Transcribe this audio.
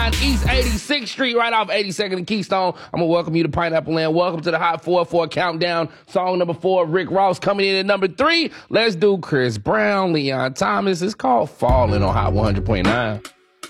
109 East 86th Street, right off 82nd and Keystone. I'm going to welcome you to Pineapple Land. Welcome to the Hot 4-4 Countdown. Song number 4, Rick Ross coming in at number 3. Let's do Chris Brown, Leon Thomas. It's called Falling on Hot 100.9.